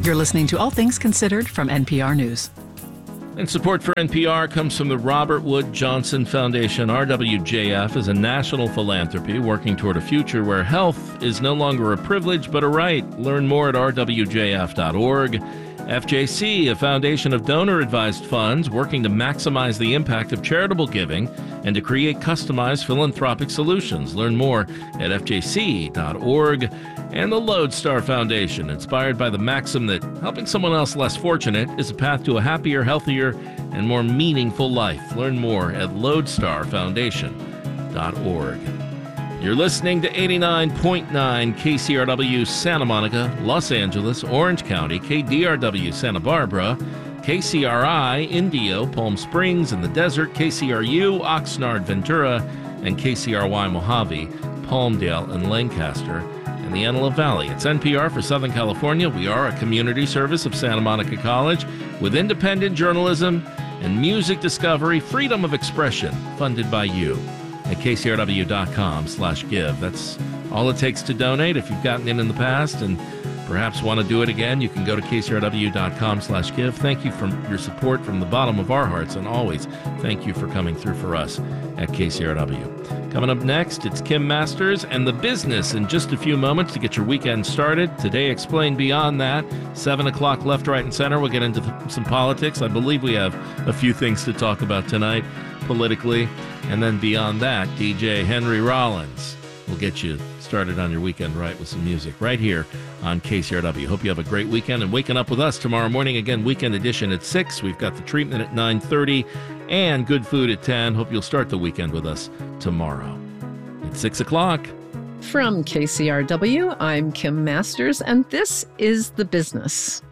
You're listening to All Things Considered from NPR News. And support for NPR comes from the Robert Wood Johnson Foundation. RWJF is a national philanthropy working toward a future where health is no longer a privilege but a right. Learn more at rwjf.org. FJC, a foundation of donor-advised funds working to maximize the impact of charitable giving and to create customized philanthropic solutions. Learn more at fjc.org. And the Lodestar Foundation, inspired by the maxim that helping someone else less fortunate is a path to a happier, healthier, and more meaningful life. Learn more at lodestarfoundation.org. You're listening to 89.9 KCRW Santa Monica, Los Angeles, Orange County, KDRW Santa Barbara, KCRI Indio, Palm Springs in the Desert, KCRU Oxnard, Ventura, and KCRY Mojave, Palmdale, and Lancaster, and the Antelope Valley. It's NPR for Southern California. We are a community service of Santa Monica College with independent journalism and music discovery, freedom of expression, funded by you at kcrw.com/give. That's all it takes to donate. If you've gotten in the past and perhaps want to do it again, you can go to kcrw.com/give. Thank you for your support from the bottom of our hearts, and always thank you for coming through for us at KCRW. Coming up next, it's Kim Masters and The Business in just a few moments to get your weekend started. Today, Explain Beyond That, 7 o'clock left, right, and center. We'll get into some politics. I believe we have a few things to talk about tonight politically. And then beyond that, DJ Henry Rollins will get you started on your weekend right with some music right here on KCRW. Hope you have a great weekend and waking up with us tomorrow morning. Again, weekend edition at 6. We've got the treatment at 9:30 and good food at 10. Hope you'll start the weekend with us tomorrow at 6 o'clock. From KCRW, I'm Kim Masters, and this is The Business.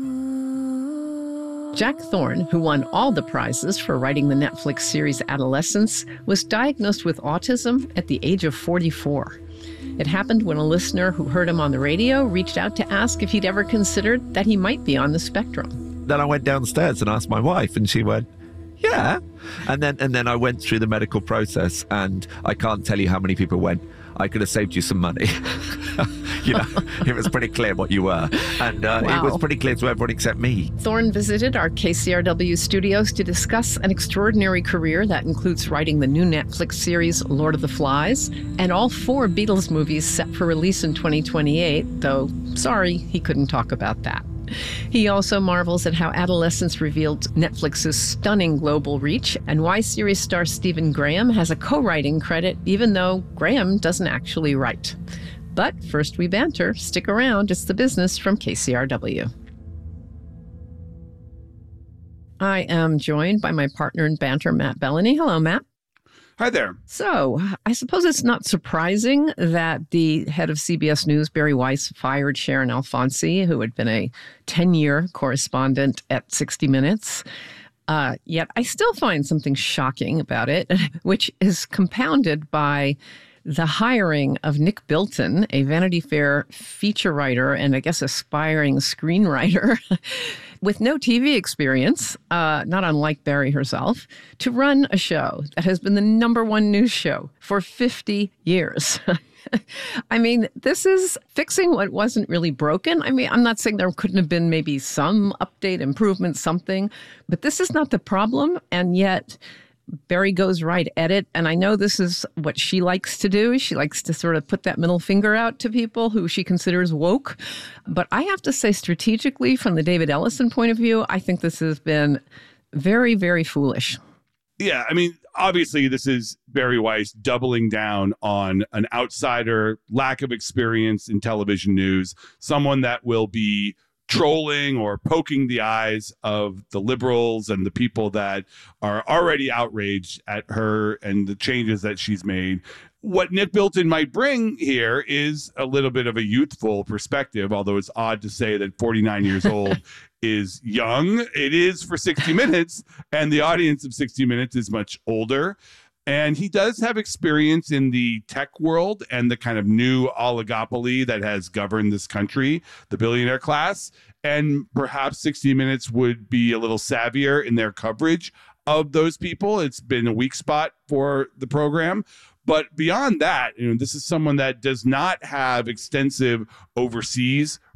Jack Thorne, who won all the prizes for writing the Netflix series Adolescence, was diagnosed with autism at the age of 44. It happened when a listener who heard him on the radio reached out to ask if he'd ever considered that he might be on the spectrum. Then I went downstairs and asked my wife, and she went, yeah. And then I went through the medical process, and I can't tell you how many people went, I could have saved you some money. It was pretty clear what you were. And It was pretty clear to everyone except me. Thorne visited our KCRW studios to discuss an extraordinary career that includes writing the new Netflix series Lord of the Flies and all 4 Beatles movies set for release in 2028, though, sorry, he couldn't talk about that. He also marvels at how Adolescence revealed Netflix's stunning global reach and why series star Stephen Graham has a co-writing credit, even though Graham doesn't actually write. But first we banter. Stick around. It's The Business from KCRW. I am joined by my partner in banter, Matt Bellany. Hello, Matt. Hi there. So I suppose it's not surprising that the head of CBS News, Barry Weiss, fired Sharon Alfonsi, who had been a 10-year correspondent at 60 Minutes. Yet I still find something shocking about it, which is compounded by the hiring of Nick Bilton, a Vanity Fair feature writer and I guess aspiring screenwriter with no TV experience, not unlike Barry herself, to run a show that has been the #1 news show for 50 years. I mean, this is fixing what wasn't really broken. I mean, I'm not saying there couldn't have been maybe some update, improvement, something, but this is not the problem. And yet Barry goes right at it. And I know this is what she likes to do. She likes to sort of put that middle finger out to people who she considers woke. But I have to say, strategically, from the David Ellison point of view, I think this has been very, very foolish. Yeah, I mean, obviously, this is Barry Weiss doubling down on an outsider, lack of experience in television news, someone that will be trolling or poking the eyes of the liberals and the people that are already outraged at her and the changes that she's made. What Nick Bilton might bring here is a little bit of a youthful perspective, although it's odd to say that 49 years old is young. It is for 60 Minutes, and the audience of 60 Minutes is much older. And he does have experience in the tech world and the kind of new oligopoly that has governed this country, the billionaire class. And perhaps 60 Minutes would be a little savvier in their coverage of those people. It's been a weak spot for the program. But beyond that, this is someone that does not have extensive overseas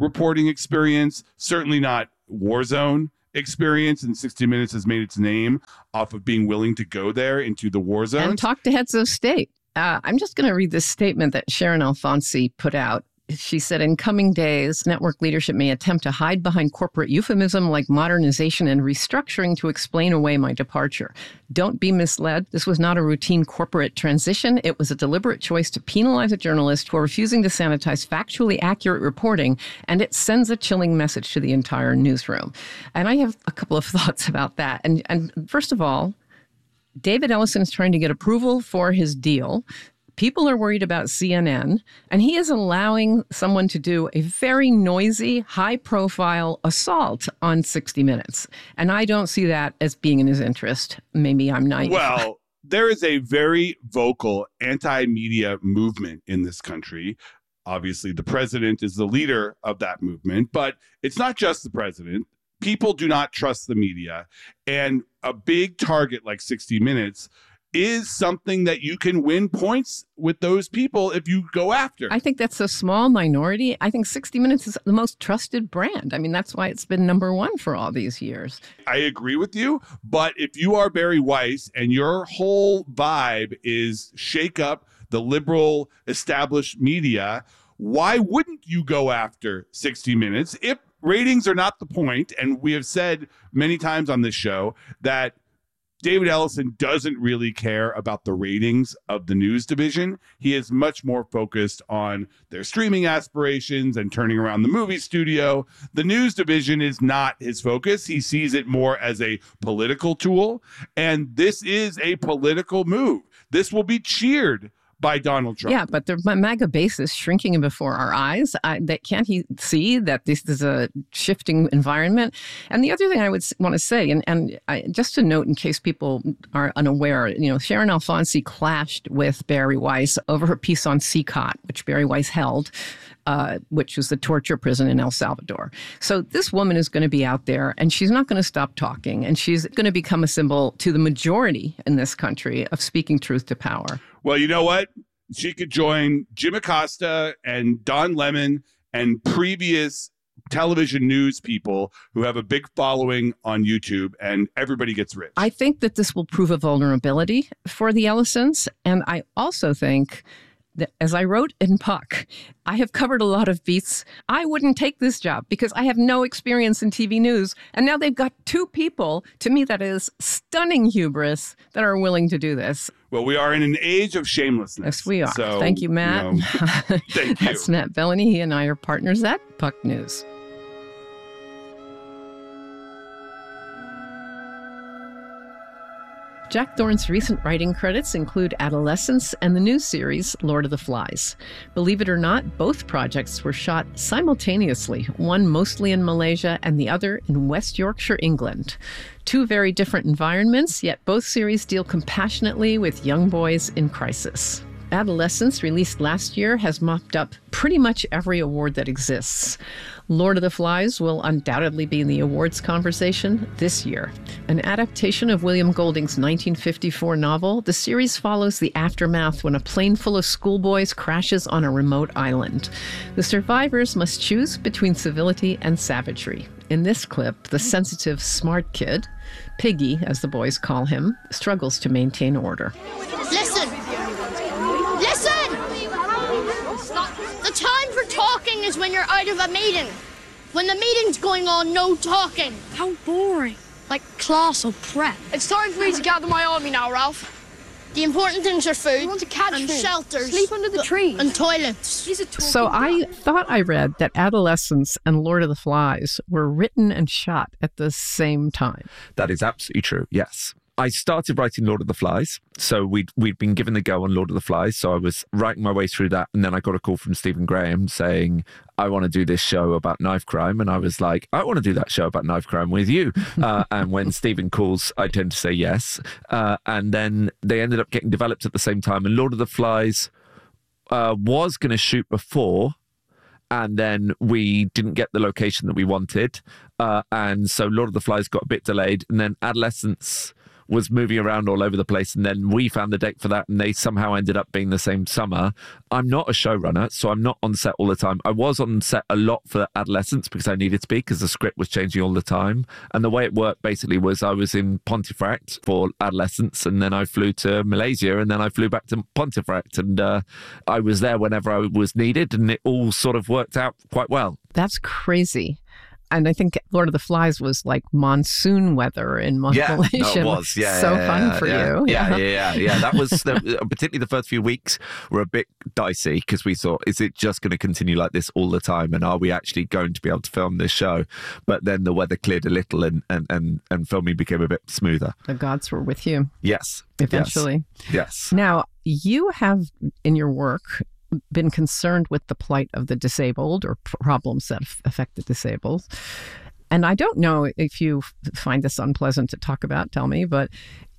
reporting experience, certainly not Warzone experience, and 60 Minutes has made its name off of being willing to go there into the war zones. And talk to heads of state. I'm just going to read this statement that Sharon Alfonsi put out. She said, in coming days, network leadership may attempt to hide behind corporate euphemism like modernization and restructuring to explain away my departure. Don't be misled. This was not a routine corporate transition. It was a deliberate choice to penalize a journalist for refusing to sanitize factually accurate reporting, and it sends a chilling message to the entire newsroom. And I have a couple of thoughts about that. And first of all, David Ellison is trying to get approval for his deal. People are worried about CNN, and he is allowing someone to do a very noisy, high-profile assault on 60 Minutes. And I don't see that as being in his interest. Maybe I'm naive. Well, there is a very vocal anti-media movement in this country. Obviously, the president is the leader of that movement, but it's not just the president. People do not trust the media. And a big target like 60 Minutes is something that you can win points with those people if you go after. I think that's a small minority. I think 60 Minutes is the most trusted brand. I mean, that's why it's been number one for all these years. I agree with you. But if you are Barry Weiss and your whole vibe is shake up the liberal established media, why wouldn't you go after 60 Minutes if ratings are not the point? And we have said many times on this show that David Ellison doesn't really care about the ratings of the news division. He is much more focused on their streaming aspirations and turning around the movie studio. The news division is not his focus. He sees it more as a political tool. And this is a political move. This will be cheered by Donald Trump. Yeah, but the MAGA base is shrinking before our eyes. Can't he see that this is a shifting environment? And the other thing I would want to say, and just to note in case people are unaware, Sharon Alfonsi clashed with Barry Weiss over her piece on CCOT, which Barry Weiss held, which was the torture prison in El Salvador. So this woman is going to be out there, and she's not going to stop talking, and she's going to become a symbol to the majority in this country of speaking truth to power. Well, you know what? She could join Jim Acosta and Don Lemon and previous television news people who have a big following on YouTube, and everybody gets rich. I think that this will prove a vulnerability for the Ellisons. And I also think that, as I wrote in Puck, I have covered a lot of beats. I wouldn't take this job because I have no experience in TV news. And now they've got two people, to me, that is stunning hubris, that are willing to do this. Well, we are in an age of shamelessness. Yes, we are. So, thank you, Matt. Thank you. That's Matt Bellany. He and I are partners at Puck News. Jack Thorne's recent writing credits include Adolescence and the new series Lord of the Flies. Believe it or not, both projects were shot simultaneously, one mostly in Malaysia and the other in West Yorkshire, England. Two very different environments, yet both series deal compassionately with young boys in crisis. Adolescence, released last year, has mopped up pretty much every award that exists. Lord of the Flies will undoubtedly be in the awards conversation this year. An adaptation of William Golding's 1954 novel, the series follows the aftermath when a plane full of schoolboys crashes on a remote island. The survivors must choose between civility and savagery. In this clip, the sensitive, smart kid, Piggy, as the boys call him, struggles to maintain order. Listen! Listen! The time for talking is when you're out of a meeting. When the meeting's going on, no talking. How boring. Like class or prep. It's time for me to gather my army now, Ralph. The important things are food We want to catch and food. shelters. Sleep under the trees. And toilets. He's a talking So I duck. thought I read that Adolescence and Lord of the Flies were written and shot at the same time. That is absolutely true, yes. I started writing Lord of the Flies. So we'd been given the go on Lord of the Flies. So I was writing my way through that. And then I got a call from Stephen Graham saying, I want to do this show about knife crime. And I was like, I want to do that show about knife crime with you. And when Stephen calls, I tend to say yes. And then they ended up getting developed at the same time. And Lord of the Flies was going to shoot before. And then we didn't get the location that we wanted. And so Lord of the Flies got a bit delayed. And then Adolescence was moving around all over the place. And then we found the date for that, and they somehow ended up being the same summer. I'm not a showrunner, so I'm not on set all the time. I was on set a lot for Adolescence because I needed to be, because the script was changing all the time. And the way it worked basically was I was in Pontefract for Adolescence, and then I flew to Malaysia, and then I flew back to Pontefract, and I was there whenever I was needed, and it all sort of worked out quite well. That's crazy. And I think Lord of the Flies was like monsoon weather in Malaysia. Yeah, no, it was. Yeah, so fun for you. Yeah. That was particularly the first few weeks were a bit dicey, because we thought, is it just going to continue like this all the time? And are we actually going to be able to film this show? But then the weather cleared a little, and filming became a bit smoother. The gods were with you. Yes. Eventually. Yes. Now, you have in your work been concerned with the plight of the disabled, or problems that affect the disabled. And I don't know if you find this unpleasant to talk about, tell me, but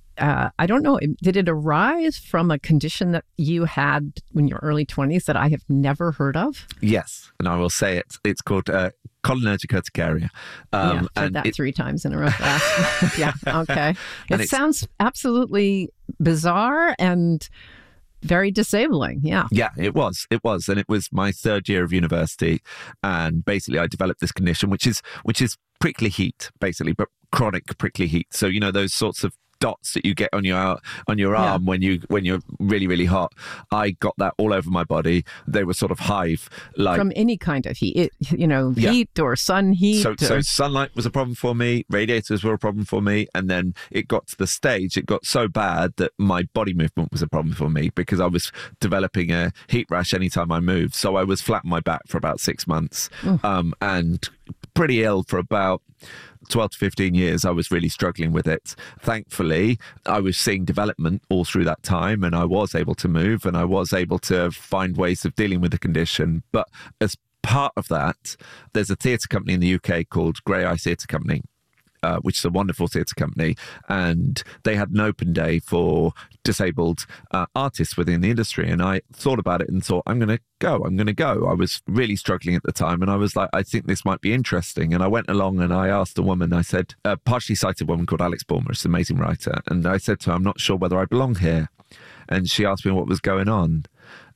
I don't know, did it arise from a condition that you had in your early 20s that I have never heard of? Yes, and I will say it. It's called cholinergic urticaria. I've heard that 3 times in a row. Yeah, okay. It sounds absolutely bizarre and very disabling. Yeah. Yeah, it was. And it was my 3rd year of university. And basically I developed this condition, which is prickly heat, basically, but chronic prickly heat. So, you know, those sorts of dots that you get on your arm when you're really, really hot. I got that all over my body. They were sort of hive like from any kind of heat, heat or sun heat. So sunlight was a problem for me. Radiators were a problem for me. And then it got to the stage, it got so bad that my body movement was a problem for me, because I was developing a heat rash anytime I moved. So I was flat on my back for about 6 months, and pretty ill for about 12 to 15 years. I was really struggling with it. Thankfully, I was seeing development all through that time, and I was able to move, and I was able to find ways of dealing with the condition. But as part of that, there's a theatre company in the UK called Grey Eye Theatre Company, which is a wonderful theatre company, and they had an open day for disabled artists within the industry. And I thought about it and thought, I'm going to go. I was really struggling at the time, and I was like, I think this might be interesting. And I went along and I asked a woman, I said, a partially sighted woman called Alex Bulmer, she's an amazing writer, and I said to her, I'm not sure whether I belong here. And she asked me what was going on.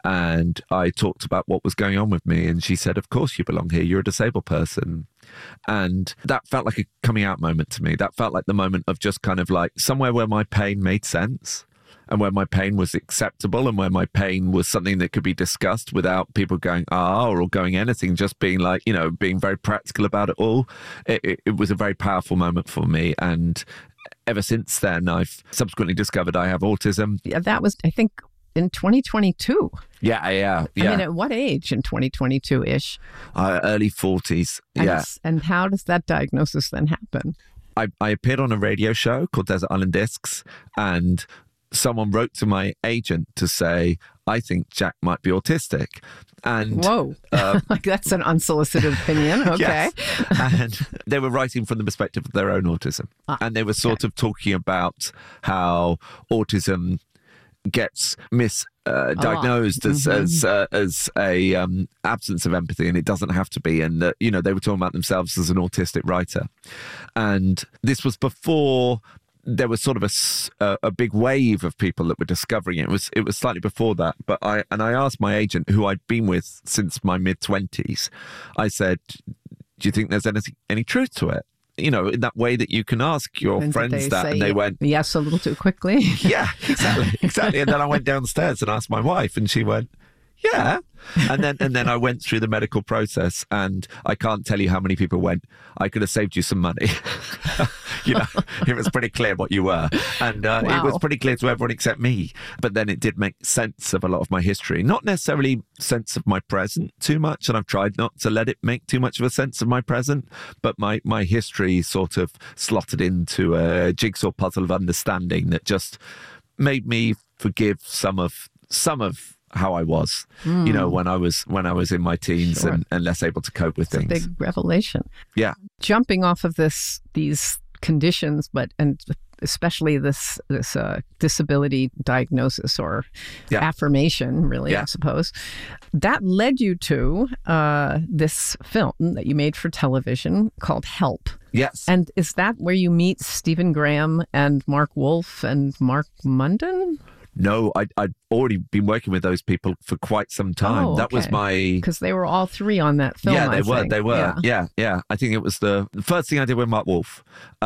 And I talked about what was going on with me, and she said, of course you belong here, you're a disabled person. And that felt like a coming out moment to me. That felt like the moment of just kind of like somewhere where my pain made sense, and where my pain was acceptable, and where my pain was something that could be discussed without people going, or going anything, just being like, being very practical about it all. It was a very powerful moment for me. And ever since then, I've subsequently discovered I have autism. Yeah, that was, I think, in 2022. Yeah. I mean, at what age in 2022-ish? Early 40s. Yeah. And how does that diagnosis then happen? I appeared on a radio show called Desert Island Discs, and someone wrote to my agent to say, I think Jack might be autistic. And whoa, like that's an unsolicited opinion. Okay. Yes. And they were writing from the perspective of their own autism. And they were sort of talking about how autism gets misdiagnosed as a absence of empathy, and it doesn't have to be. And they were talking about themselves as an autistic writer. And this was before there was sort of a big wave of people that were discovering it. It was slightly before that. But I asked my agent, who I'd been with since my mid-20s, I said, do you think there's any truth to it? In that way that you can ask your friends that. And they went, yes, a little too quickly. Yeah, exactly. And then I went downstairs and asked my wife, and she went, yeah. And then I went through the medical process, and I can't tell you how many people went, I could have saved you some money. It was pretty clear what you were. And It was pretty clear to everyone except me. But then it did make sense of a lot of my history. Not necessarily sense of my present too much, and I've tried not to let it make too much of a sense of my present. But my history sort of slotted into a jigsaw puzzle of understanding that just made me forgive some of how I was, when I was in my teens. Sure. and less able to cope with things. A big revelation. Yeah. Jumping off of these conditions, and especially this disability diagnosis or affirmation, really, I suppose, that led you to this film that you made for television called Help. Yes. And is that where you meet Stephen Graham and Mark Wolf and Mark Munden? No, I'd already been working with those people for quite some time. Oh, That was okay. my... Because they were all three on that film. Yeah, I think. they were. Yeah. I think it was the first thing I did with Mark Wolf.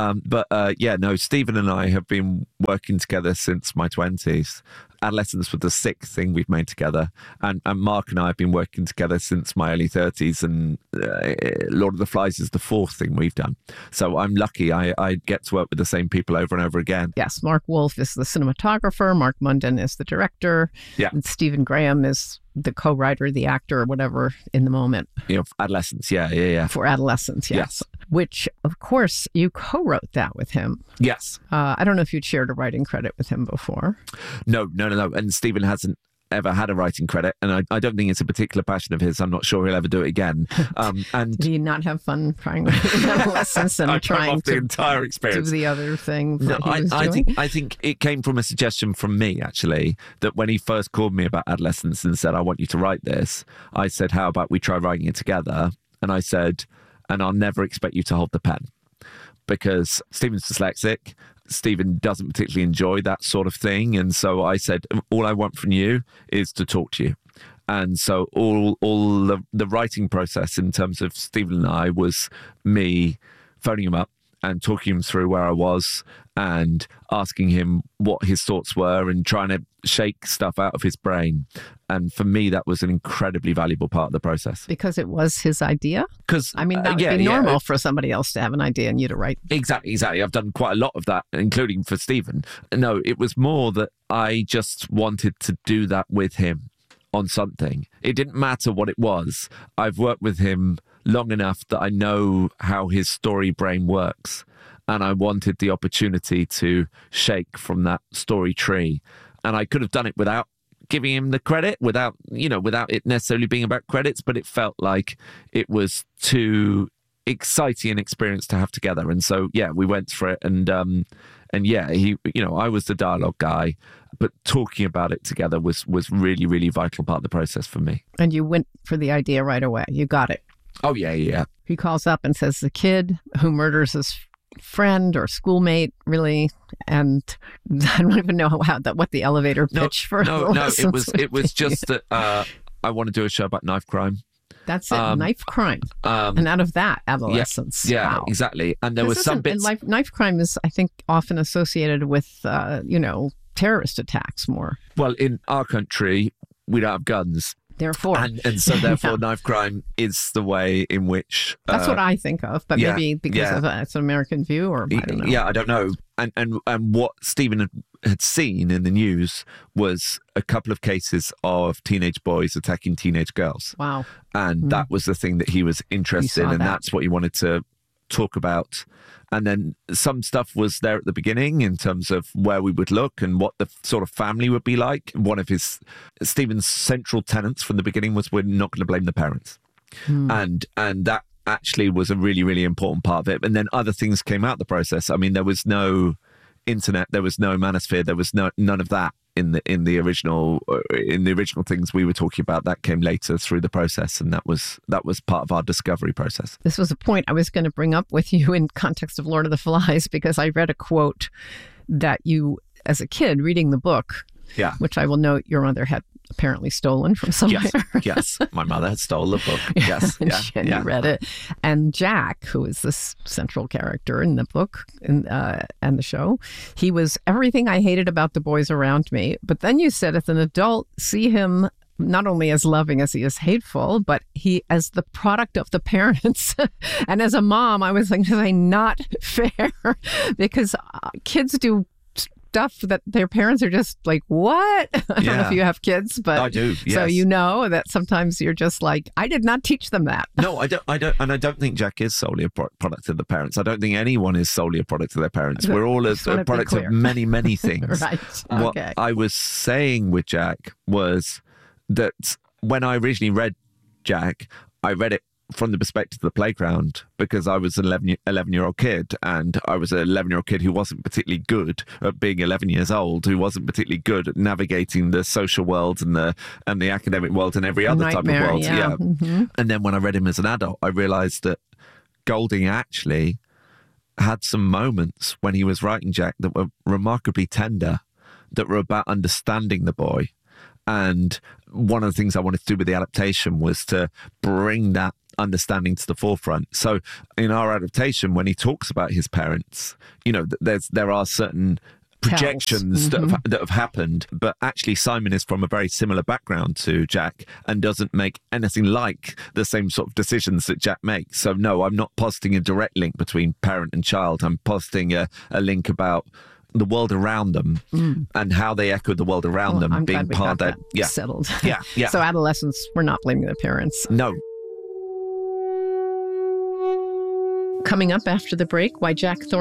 Stephen and I have been working together since my 20s. Adolescence was the sixth thing we've made together. And Mark and I have been working together since my early 30s. And Lord of the Flies is the fourth thing we've done. So I'm lucky I get to work with the same people over and over again. Yes, Mark Wolf is the cinematographer. Mark Munden is the director. Yeah. And Stephen Graham is the co-writer, the actor, or whatever in the moment. Adolescence. Yeah. For Adolescence, yes. Which, of course, you co-wrote that with him. Yes. I don't know if you'd shared a writing credit with him before. No. And Stephen hasn't ever had a writing credit, and I don't think it's a particular passion of his. I'm not sure he'll ever do it again. And Did he not have fun trying Adolescence and I trying off the to entire do experience. the other thing No, that he was doing? I think it came from a suggestion from me, actually, that when he first called me about Adolescence and said, I want you to write this, I said, how about we try writing it together? And I said, and I'll never expect you to hold the pen, because Stephen's dyslexic. Stephen doesn't particularly enjoy that sort of thing. And so I said, all I want from you is to talk to you. And so all the writing process in terms of Stephen and I was me phoning him up and talking him through where I was and asking him what his thoughts were and trying to shake stuff out of his brain. And for me, that was an incredibly valuable part of the process. Because it was his idea? Because I mean, that would be normal for somebody else to have an idea and you to write. Exactly. I've done quite a lot of that, including for Stephen. No, it was more that I just wanted to do that with him on something. It didn't matter what it was. I've worked with him long enough that I know how his story brain works. And I wanted the opportunity to shake from that story tree. And I could have done it without giving him the credit, without it necessarily being about credits, but it felt like it was too exciting an experience to have together. And so, we went for it. And he, I was the dialogue guy, but talking about it together was really, really vital part of the process for me. And you went for the idea right away. You got it. Oh, yeah. He calls up and says the kid who murders his friend or schoolmate, really, and I don't even know what the elevator pitch for. No, it was just that I want to do a show about knife crime. That's it, knife crime, and out of that, Adolescence. Yeah, wow. Exactly. And there was some bits. Knife crime is, I think, often associated with terrorist attacks more. Well, in our country, we don't have guns. Therefore. And so therefore knife crime is the way in which... That's what I think of, but maybe because of it's an American view, or I don't know. Yeah, I don't know. And what Stephen had seen in the news was a couple of cases of teenage boys attacking teenage girls. Wow. And that was the thing that he was interested in, and that's what he wanted to talk about. And then some stuff was there at the beginning in terms of where we would look and what the sort of family would be like. One of Stephen's central tenets from the beginning was, we're not going to blame the parents. And that actually was a really, really important part of it. And then other things came out of the process. I mean, there was no internet, there was no manosphere, there was none of that in the original things we were talking about. That came later through the process, and that was part of our discovery process. This was a point I was going to bring up with you in context of Lord of the Flies, because I read a quote that you, as a kid reading the book, which I will note your mother had apparently stolen from somewhere. Yes, my mother had stolen the book. Yes, and you read it. And Jack, who is this central character in the book and the show, he was everything I hated about the boys around me. But then you said, as an adult, see him not only as loving as he is hateful, but he as the product of the parents. And as a mom, I was like, not fair, because kids do stuff that their parents are just like, what? I don't know if you have kids, but I do. Yes. So that sometimes you're just like, I did not teach them that. No, I don't, and I don't think Jack is solely a product of the parents. I don't think anyone is solely a product of their parents. We're all a product of many, many things. Right. What I was saying with Jack was that when I originally read Jack, I read it from the perspective of the playground, because I was an 11-year-old kid, and I was an 11-year-old kid who wasn't particularly good at being 11 years old, who wasn't particularly good at navigating the social world and the academic world and every other type of world. Yeah. Mm-hmm. And then when I read him as an adult, I realized that Golding actually had some moments when he was writing Jack that were remarkably tender, that were about understanding the boy. And one of the things I wanted to do with the adaptation was to bring that understanding to the forefront. So in our adaptation, when he talks about his parents, you know, there are certain projections that have happened, but actually Simon is from a very similar background to Jack and doesn't make anything like the same sort of decisions that Jack makes. So no, I'm not positing a direct link between parent and child. I'm positing a link about the world around them and how they echo the world around them, I'm being glad we part got of that. settled. Yeah. So adolescents, we're not blaming the parents. No. Coming up after the break, why Jack Thorne